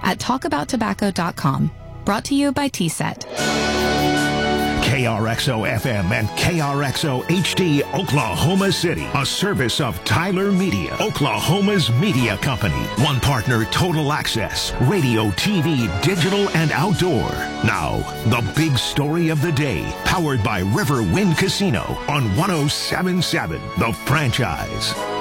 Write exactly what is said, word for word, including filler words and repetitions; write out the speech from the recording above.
at talk about tobacco dot com. Brought to you by T SET. K R X O F M and K R X O H D Oklahoma City, a service of Tyler Media, Oklahoma's media company. One partner, Total Access, radio, T V, digital, and outdoor. Now, the big story of the day, powered by Riverwind Casino on one oh seven point seven, The Franchise.